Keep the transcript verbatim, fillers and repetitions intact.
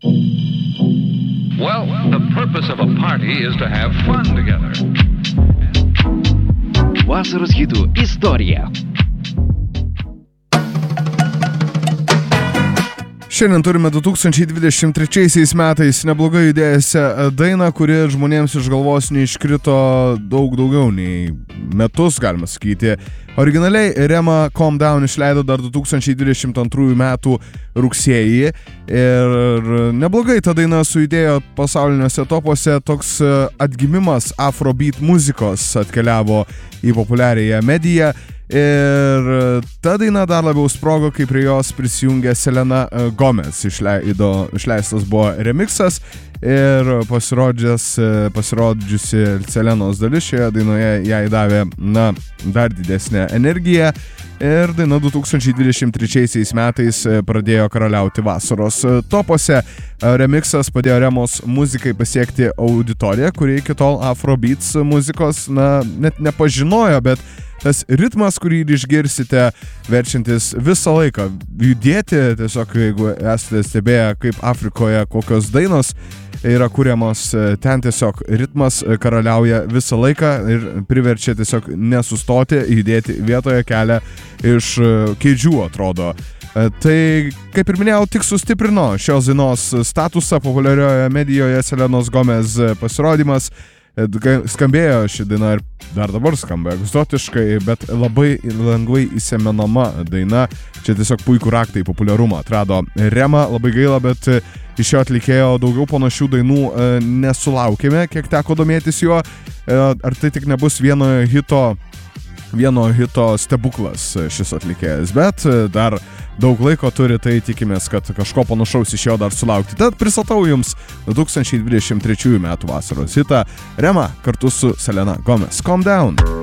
Well, the purpose of a party is to have fun together. Vasaros hitų istorija. Šiandien turime du tūkstančiai dvidešimt trečiaisiais metais neblogai judėjusią dainą, kuri žmonėms iš galvos neiškrito daug daugiau nei metus, galima sakyti. Originaliai Rema Calm Down išleido dar du tūkstančiai dvidešimt antrųjų metų rugsėjį ir neblogai ta daina sujudėjo pasauliniuose topuose. Toks atgimimas afrobeat muzikos atkeliavo į populiariąją mediją. Ir ta daina dar labiau sprogo, kai prie jos prisijungė Selena Gomez. Išleido, išleistas buvo remixas ir pasirodžiusi Selenos dalis šioje dainoje jai davė, na, dar didesnę energiją. Ir daina du tūkstančiai dvidešimt trečiaisiais metais pradėjo karaliauti vasaros topuose. Remixas padėjo Remos muzikai pasiekti auditoriją, kuri iki tol afrobeats muzikos, na, net nepažinojo, bet tas ritmas, kurį išgirsite, verčiantis visą laiką judėti, tiesiog jeigu esate stebėję, kaip Afrikoje kokios dainos yra kuriamos, ten tiesiog ritmas karaliauja visą laiką ir priverčia tiesiog nesustoti, judėti vietoje, kelia iš kėdžių, atrodo. Tai, kaip ir minėjau, tik sustiprino šios dainos statusą populiarioje medijoje. Selenos Gomez pasirodymas skambėjo ši daina ir dar dabar skamba egzotiškai, bet labai lengvai įsimenama daina. Čia tiesiog puikų raktą į populiarumą atrado Rema. Labai gaila, bet iš šio atlikėjo daugiau panašių dainų nesulaukėme, kiek teko domėtis juo. Ar tai tik nebus vieno hito vieno hito stebuklas šis atlikėjas, bet dar daug laiko turi, tai tikimės, kad kažko panašaus iš jo dar sulaukti. Tad pristatau jums du tūkstančiai dvidešimt trečiųjų metų vasaros hitą Rema kartu su Selena Gomez. Calm Down.